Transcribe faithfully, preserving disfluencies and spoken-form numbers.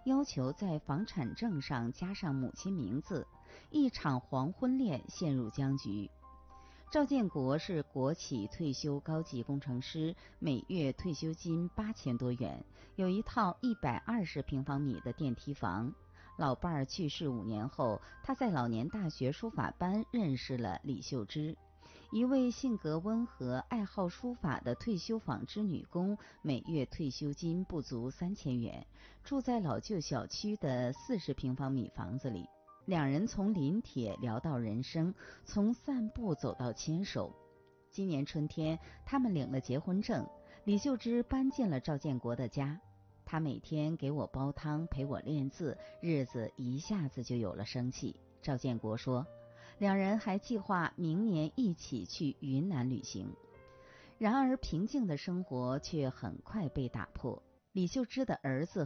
要求在房产证上加上母亲名字，一场黄昏恋陷入僵局。赵建国是国企退休高级工程师，每月退休金八千多元，有一套一百二十平方米的电梯房。老伴儿去世五年后，他在老年大学书法班认识了李秀芝，一位性格温和、爱好书法的退休纺织女工，每月退休金不足三千元，住在老旧小区的四十平方米房子里。两人从临帖聊到人生，从散步走到牵手。今年春天，他们领了结婚证，李秀芝搬进了赵建国的家。他每天给我煲汤，陪我练字，日子一下子就有了生气。赵建国说，两人还计划明年一起去云南旅行。然而平静的生活却很快被打破。李秀芝的儿子